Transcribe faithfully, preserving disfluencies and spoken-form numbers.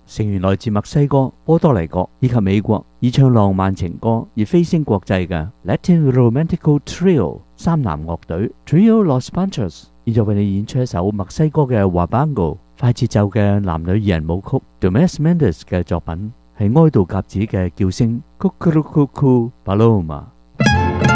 成員來自墨西哥、波多黎各以及美國，以唱浪漫情歌而飛升國際嘅 Latin Romantico Trio 三男樂隊 Trio Los Panchos， 現在為你演出一首墨西哥嘅 Huapango 快節奏嘅男女二人舞曲 Tomas Mendes 嘅作品，係哀悼鴿子嘅叫聲 Cucurucucu Paloma。